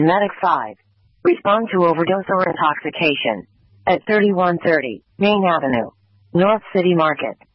Medic 5. Respond to overdose or intoxication at 3130 Main Avenue, North City Market.